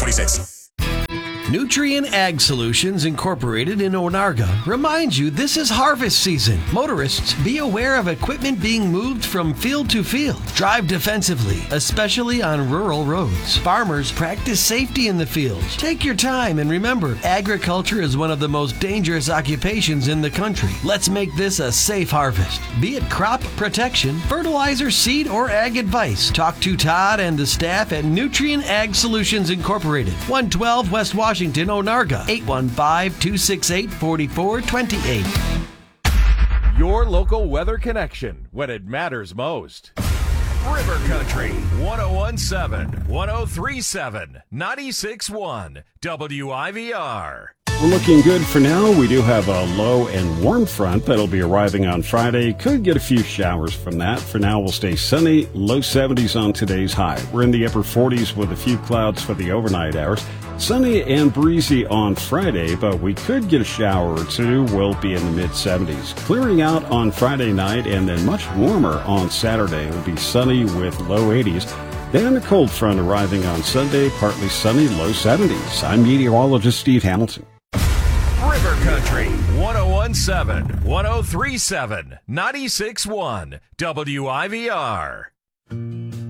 26. Nutrien Ag Solutions Incorporated in Onarga reminds you this is harvest season. Motorists, be aware of equipment being moved from field to field. Drive defensively, especially on rural roads. Farmers, practice safety in the fields. Take your time and remember, agriculture is one of the most dangerous occupations in the country. Let's make this a safe harvest. Be it crop protection, fertilizer, seed, or ag advice. Talk to Todd and the staff at Nutrien Ag Solutions Incorporated, 112 West Washington, Onarga, 815-268-4428. Your local weather connection when it matters most. River Country, 1017, 1037, 96.1, WIVR. We're looking good for now. We do have a low and warm front that'll be arriving on Friday. Could get a few showers from that. For now, we'll stay sunny, low 70s on today's high. We're in the upper 40s with a few clouds for the overnight hours. Sunny and breezy on Friday, but we could get a shower or two. We'll be in the mid-70s. Clearing out on Friday night and then much warmer on Saturday. It'll be sunny with low 80s. Then a cold front arriving on Sunday, partly sunny, low 70s. I'm meteorologist Steve Hamilton. River Country, 1017, 1037, 96.1, WIVR.